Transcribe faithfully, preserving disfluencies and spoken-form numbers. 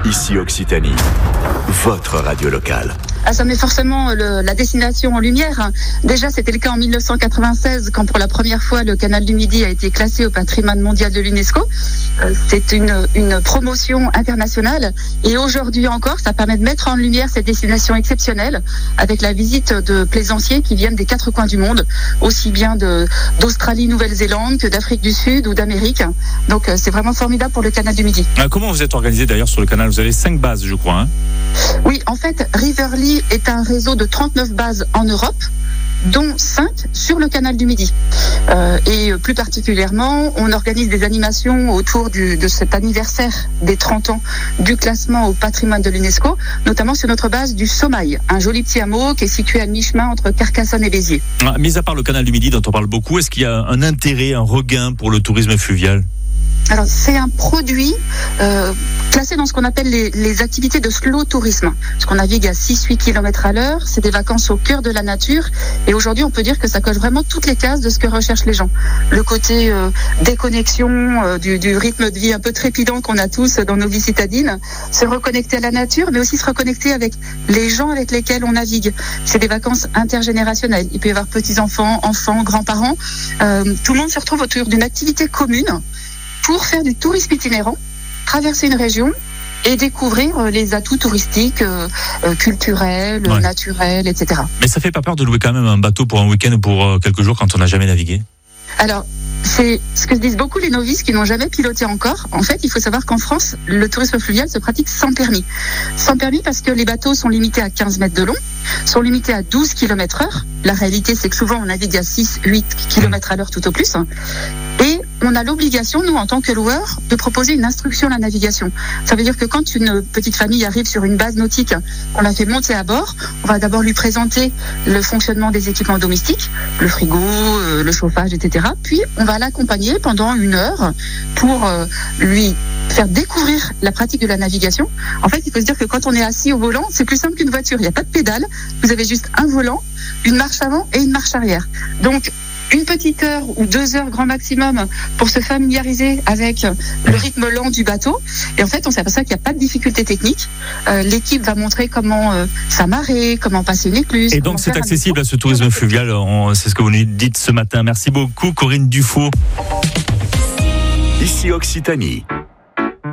Ici Occitanie, votre radio locale. Ah, ça met forcément le, la destination en lumière. Déjà, c'était le cas en dix-neuf cent quatre-vingt-seize, quand pour la première fois le canal du Midi a été classé au patrimoine mondial de l'UNESCO. Euh, c'est une, une promotion internationale. Et aujourd'hui encore, ça permet de mettre en lumière cette destination exceptionnelle, avec la visite de plaisanciers qui viennent des quatre coins du monde, aussi bien de, d'Australie, Nouvelle-Zélande que d'Afrique du Sud ou d'Amérique. Donc, euh, c'est vraiment formidable pour le canal du Midi. Ah, comment vous êtes organisé d'ailleurs sur le canal ? Vous avez cinq bases, je crois. Hein ? Oui, en fait, Riverly est un réseau de trente-neuf bases en Europe, dont cinq sur le canal du Midi. Euh, et plus particulièrement, on organise des animations autour du, de cet anniversaire des trente ans du classement au patrimoine de l'UNESCO, notamment sur notre base du Sommail, un joli petit hameau qui est situé à mi-chemin entre Carcassonne et Béziers. Ah, mis à part le canal du Midi dont on parle beaucoup, est-ce qu'il y a un intérêt, un regain pour le tourisme fluvial ? Alors, c'est un produit euh, classé dans ce qu'on appelle les, les activités de slow tourisme. Parce qu'on navigue à six à huit kilomètres à l'heure, c'est des vacances au cœur de la nature. Et aujourd'hui, on peut dire que ça coche vraiment toutes les cases de ce que recherchent les gens. Le côté euh, déconnexion euh, du, du rythme de vie un peu trépidant qu'on a tous dans nos vies citadines, se reconnecter à la nature, mais aussi se reconnecter avec les gens avec lesquels on navigue. C'est des vacances intergénérationnelles. Il peut y avoir petits-enfants, enfants, grands-parents. Euh, tout le monde se retrouve autour d'une activité commune pour faire du tourisme itinérant, traverser une région et découvrir les atouts touristiques, euh, culturels, ouais. naturels, et cetera. Mais ça fait pas peur de louer quand même un bateau pour un week-end ou pour euh, quelques jours quand on n'a jamais navigué ? Alors, c'est ce que disent beaucoup les novices qui n'ont jamais piloté encore. En fait, il faut savoir qu'en France, le tourisme fluvial se pratique sans permis. Sans permis parce que les bateaux sont limités à quinze mètres de long, sont limités à douze kilomètres heure. La réalité, c'est que souvent, on navigue à six à huit kilomètres à l'heure tout au plus. Et on a l'obligation, nous, en tant que loueurs, de proposer une instruction à la navigation. Ça veut dire que quand une petite famille arrive sur une base nautique, on la fait monter à bord, on va d'abord lui présenter le fonctionnement des équipements domestiques, le frigo, le chauffage, et cetera. Puis, on va l'accompagner pendant une heure pour euh, lui faire découvrir la pratique de la navigation. En fait, il faut se dire que quand on est assis au volant, c'est plus simple qu'une voiture. Il n'y a pas de pédale. Vous avez juste un volant, une marche avant et une marche arrière. Donc, une petite heure ou deux heures grand maximum pour se familiariser avec le rythme lent du bateau. Et en fait, on s'aperçoit qu'il n'y a pas de difficulté technique. Euh, l'équipe va montrer comment euh, s'amarrer, comment passer une écluse. Et donc, c'est accessible à ce tourisme fluvial. On, c'est ce que vous nous dites ce matin. Merci beaucoup, Corinne Dufault. Ici Occitanie.